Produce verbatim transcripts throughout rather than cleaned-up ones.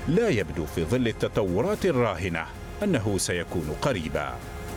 لا يبدو في ظل التطورات الراهنة أنه سيكون قريبا.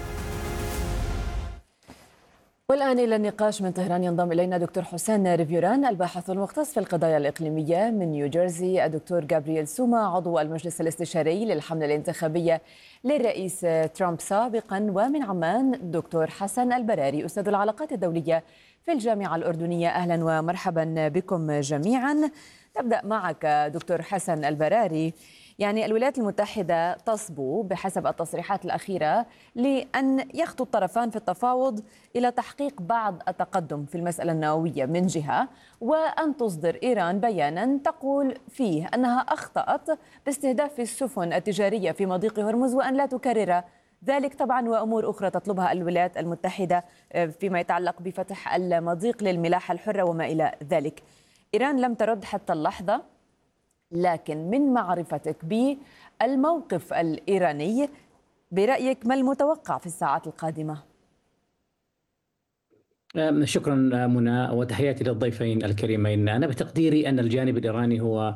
والآن إلى النقاش من طهران ينضم إلينا دكتور حسين ريفيوران الباحث المختص في القضايا الإقليمية من نيوجيرسي، الدكتور جابرييل سوما عضو المجلس الاستشاري للحملة الانتخابية للرئيس ترامب سابقا، ومن عمان دكتور حسن البراري أستاذ العلاقات الدولية في الجامعة الأردنية. أهلا ومرحبا بكم جميعا. نبدأ معك دكتور حسن البراري. يعني الولايات المتحدة تصبو بحسب التصريحات الأخيرة لأن يخطو الطرفان في التفاوض إلى تحقيق بعض التقدم في المسألة النووية من جهة، وأن تصدر إيران بيانا تقول فيه أنها أخطأت باستهداف السفن التجارية في مضيق هرمز وأن لا تكرر ذلك طبعا، وأمور أخرى تطلبها الولايات المتحدة فيما يتعلق بفتح المضيق للملاحة الحرة وما إلى ذلك. إيران لم ترد حتى اللحظة، لكن من معرفتك بالموقف الإيراني برأيك ما المتوقع في الساعات القادمة؟ شكرا منى، وتحياتي للضيفين الكريمين. أنا بتقديري أن الجانب الإيراني هو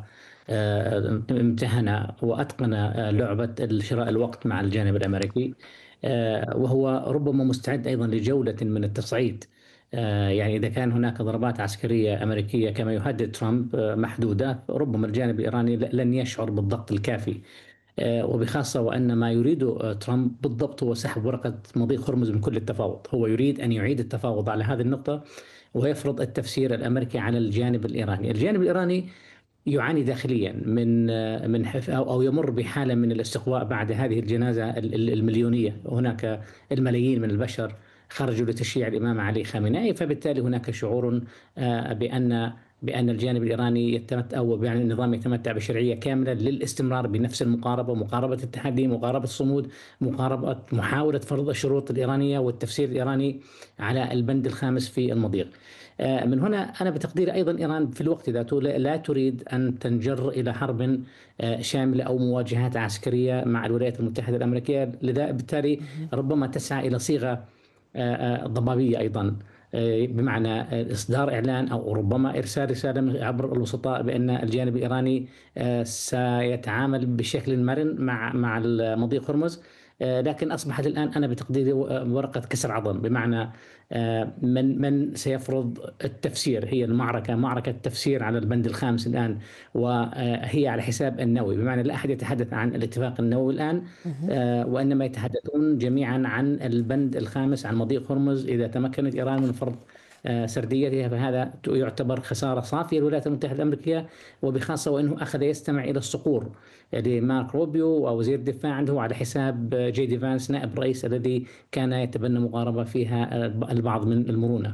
امتهن وأتقن لعبة شراء الوقت مع الجانب الأمريكي، وهو ربما مستعد أيضا لجولة من التصعيد. يعني إذا كان هناك ضربات عسكرية أمريكية كما يهدد ترامب محدودة، ربما الجانب الإيراني لن يشعر بالضغط الكافي، وبخاصة وأن ما يريده ترامب بالضبط هو سحب ورقة مضيق هرمز من كل التفاوض. هو يريد أن يعيد التفاوض على هذه النقطة ويفرض التفسير الأمريكي على الجانب الإيراني. الجانب الإيراني يعاني داخليا من من أو يمر بحالة من الاستقواء بعد هذه الجنازة المليونية. هناك الملايين من البشر خرجوا لتشييع الإمام علي خامنئي، فبالتالي هناك شعور بأن بأن الجانب الإيراني يتمتع أو بأن النظام يتمتع بشرعية كاملة للاستمرار بنفس المقاربة، مقاربة التحدي، مقاربة الصمود، مقاربة محاولة فرض الشروط الإيرانية والتفسير الإيراني على البند الخامس في المضيق. من هنا أنا بتقدير أيضا إيران في الوقت ذاته لا تريد أن تنجر إلى حرب شاملة أو مواجهات عسكرية مع الولايات المتحدة الأمريكية، لذا بالتالي ربما تسعى إلى صيغة ضبابية أيضا، بمعنى إصدار إعلان أو ربما إرسال رسالة عبر الوسطاء بأن الجانب الإيراني سيتعامل بشكل مرن مع مع مضيق هرمز. لكن أصبحت الآن أنا بتقديري ورقة كسر عظم، بمعنى من من سيفرض التفسير. هي المعركة معركة تفسير على البند الخامس الآن، وهي على حساب النووي، بمعنى لا أحد يتحدث عن الاتفاق النووي الآن، وإنما يتحدثون جميعا عن البند الخامس عن مضيق هرمز. إذا تمكنت إيران من فرض سرديتها فهذا يعتبر خسارة صافية للولايات المتحدة الأمريكية، وبخاصة وأنه أخذ يستمع إلى الصقور لمارك روبيو ووزير الدفاع عنده على حساب جي دي فانس نائب رئيس الذي كان يتبنى مقاربة فيها البعض من المرونة.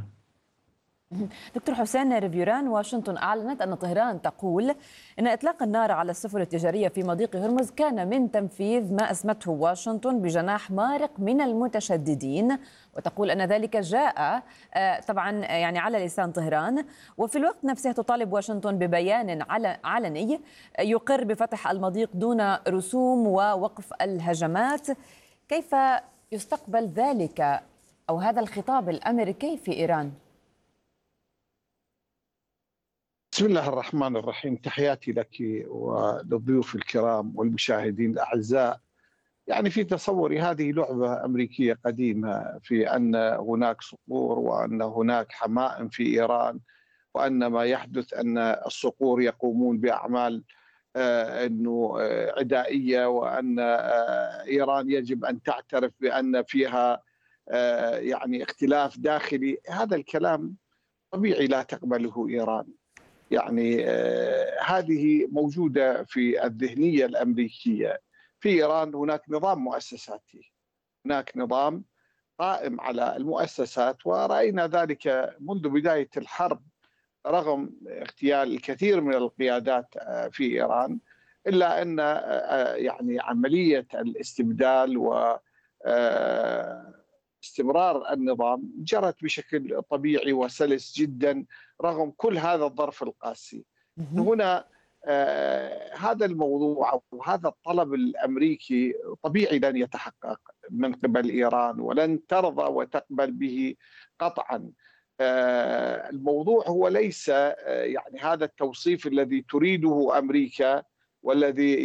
دكتور حسين ريفيوران، واشنطن أعلنت أن طهران تقول أن إطلاق النار على السفن التجارية في مضيق هرمز كان من تنفيذ ما أسمته واشنطن بجناح مارق من المتشددين، وتقول أن ذلك جاء طبعا يعني على لسان طهران، وفي الوقت نفسه تطالب واشنطن ببيان علني يقر بفتح المضيق دون رسوم ووقف الهجمات. كيف يستقبل ذلك أو هذا الخطاب الأمريكي في إيران؟ بسم الله الرحمن الرحيم. تحياتي لك وللضيوف الكرام والمشاهدين الأعزاء. يعني في تصوري هذه لعبة أمريكية قديمة، في أن هناك صقور وأن هناك حمائم في إيران، وأن ما يحدث أن الصقور يقومون بأعمال أنه عدائية، وأن إيران يجب أن تعترف بأن فيها يعني اختلاف داخلي. هذا الكلام طبيعي لا تقبله إيران. يعني آه هذه موجودة في الذهنية الأمريكية. في إيران هناك نظام مؤسساتي، هناك نظام قائم على المؤسسات، ورأينا ذلك منذ بداية الحرب رغم اغتيال الكثير من القيادات آه في إيران، إلا أن آه يعني عملية الاستبدال و آه استمرار النظام جرت بشكل طبيعي وسلس جدا رغم كل هذا الظرف القاسي. هنا آه هذا الموضوع أو هذا الطلب الأمريكي طبيعي لن يتحقق من قبل إيران، ولن ترضى وتقبل به قطعا. آه الموضوع هو ليس آه يعني هذا التوصيف الذي تريده أمريكا والذي